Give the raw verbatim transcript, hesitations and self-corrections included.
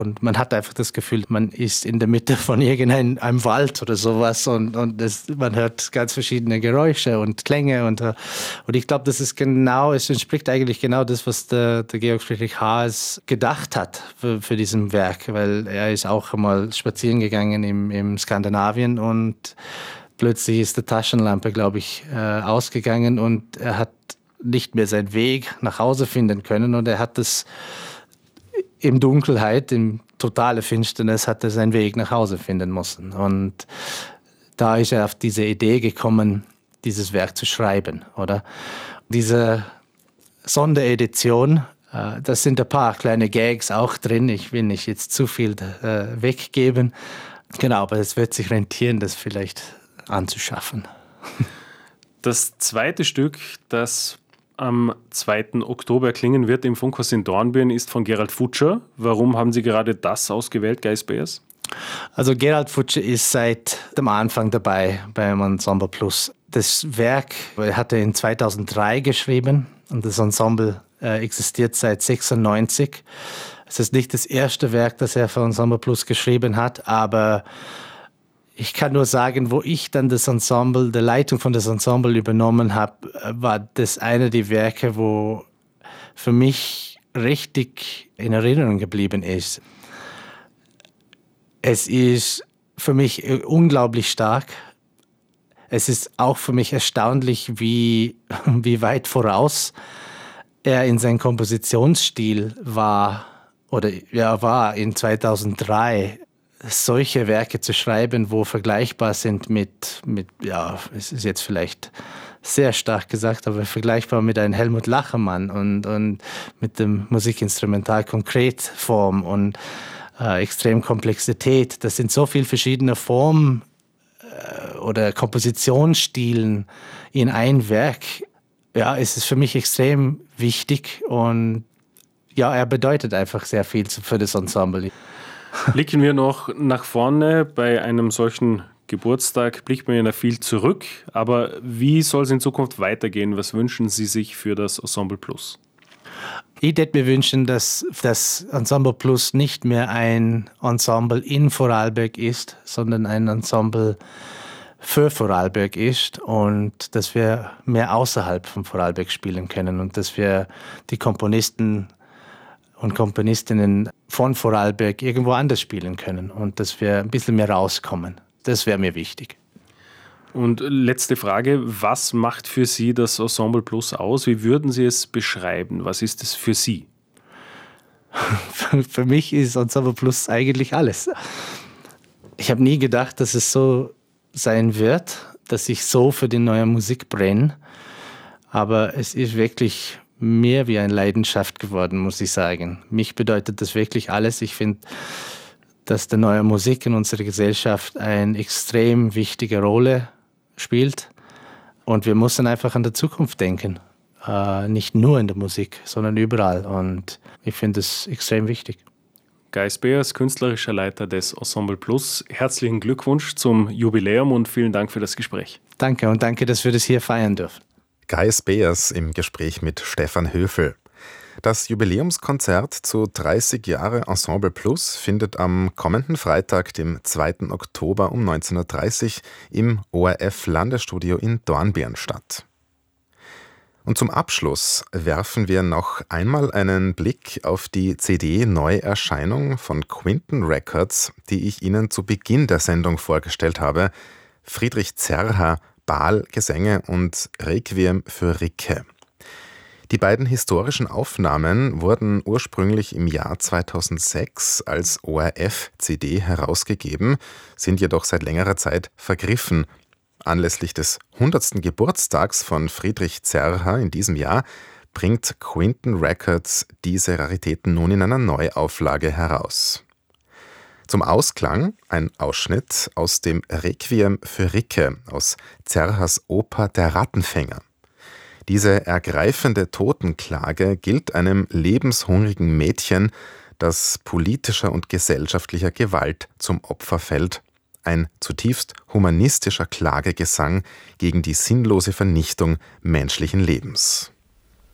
Und man hat einfach das Gefühl, man ist in der Mitte von irgendeinem einem Wald oder sowas und, und das, man hört ganz verschiedene Geräusche und Klänge. Und, und ich glaube, das ist genau, es entspricht eigentlich genau das, was der, der Georg Friedrich Haas gedacht hat für, für diesem Werk, weil er ist auch einmal spazieren gegangen im, im Skandinavien und plötzlich ist die Taschenlampe, glaube ich, äh, ausgegangen und er hat nicht mehr seinen Weg nach Hause finden können und er hat das in Dunkelheit, in totale Finsternis, hat er seinen Weg nach Hause finden müssen. Und da ist er auf diese Idee gekommen, dieses Werk zu schreiben, oder? Diese Sonderedition, äh, da sind ein paar kleine Gags auch drin. Ich will nicht jetzt zu viel äh, weggeben. Genau, aber es wird sich rentieren, das vielleicht anzuschaffen. Das zweite Stück, das am zweiten Oktober klingen wird im Funkhaus in Dornbirn, ist von Gerald Futscher. Warum haben Sie gerade das ausgewählt, Guy Speirs? Also Gerald Futscher ist seit dem Anfang dabei beim Ensemble Plus. Das Werk hat er in zweitausenddrei geschrieben und das Ensemble äh, existiert seit sechsundneunzig. Es ist nicht das erste Werk, das er für Ensemble Plus geschrieben hat, aber ich kann nur sagen, wo ich dann das Ensemble, die Leitung von das Ensemble übernommen habe, war das eine der Werke, wo für mich richtig in Erinnerung geblieben ist. Es ist für mich unglaublich stark. Es ist auch für mich erstaunlich, wie, wie weit voraus er in seinem Kompositionsstil war, oder ja, war in zweitausenddrei. Solche Werke zu schreiben, wo vergleichbar sind mit, mit, ja, es ist jetzt vielleicht sehr stark gesagt, aber vergleichbar mit einem Helmut Lachermann und, und mit dem Musikinstrumental Konkretform und äh, Extremkomplexität. Das sind so viele verschiedene Formen äh, oder Kompositionsstilen in ein Werk. Ja, es ist für mich extrem wichtig und ja, er bedeutet einfach sehr viel für das Ensemble. Blicken wir noch nach vorne. Bei einem solchen Geburtstag blickt man ja viel zurück. Aber wie soll es in Zukunft weitergehen? Was wünschen Sie sich für das Ensemble Plus? Ich würde mir wünschen, dass das Ensemble Plus nicht mehr ein Ensemble in Vorarlberg ist, sondern ein Ensemble für Vorarlberg ist und dass wir mehr außerhalb von Vorarlberg spielen können und dass wir die Komponisten und Komponistinnen von Vorarlberg irgendwo anders spielen können und dass wir ein bisschen mehr rauskommen. Das wäre mir wichtig. Und letzte Frage, was macht für Sie das Ensemble Plus aus? Wie würden Sie es beschreiben? Was ist es für Sie? Für mich ist Ensemble Plus eigentlich alles. Ich habe nie gedacht, dass es so sein wird, dass ich so für die neue Musik brenne. Aber es ist wirklich mehr wie eine Leidenschaft geworden, muss ich sagen. Mich bedeutet das wirklich alles. Ich finde, dass die neue Musik in unserer Gesellschaft eine extrem wichtige Rolle spielt. Und wir müssen einfach an die Zukunft denken. Äh, nicht nur in der Musik, sondern überall. Und ich finde es extrem wichtig. Guy Speirs, künstlerischer Leiter des Ensemble Plus. Herzlichen Glückwunsch zum Jubiläum und vielen Dank für das Gespräch. Danke und danke, dass wir das hier feiern dürfen. Guy Speirs im Gespräch mit Stefan Höfel. Das Jubiläumskonzert zu dreißig Jahre Ensemble Plus findet am kommenden Freitag, dem zweiten Oktober um neunzehn Uhr dreißig im O R F-Landesstudio in Dornbirn statt. Und zum Abschluss werfen wir noch einmal einen Blick auf die C D-Neuerscheinung von Quinton Records, die ich Ihnen zu Beginn der Sendung vorgestellt habe. Friedrich Zerha, Baal-Gesänge und Requiem für Ricke. Die beiden historischen Aufnahmen wurden ursprünglich im Jahr zweitausendsechs als O R F-C D herausgegeben, sind jedoch seit längerer Zeit vergriffen. Anlässlich des hundertsten Geburtstags von Friedrich Zerha in diesem Jahr bringt Quinton Records diese Raritäten nun in einer Neuauflage heraus. Zum Ausklang ein Ausschnitt aus dem Requiem für Ricke aus Zerhas Oper Der Rattenfänger. Diese ergreifende Totenklage gilt einem lebenshungrigen Mädchen, das politischer und gesellschaftlicher Gewalt zum Opfer fällt. Ein zutiefst humanistischer Klagegesang gegen die sinnlose Vernichtung menschlichen Lebens.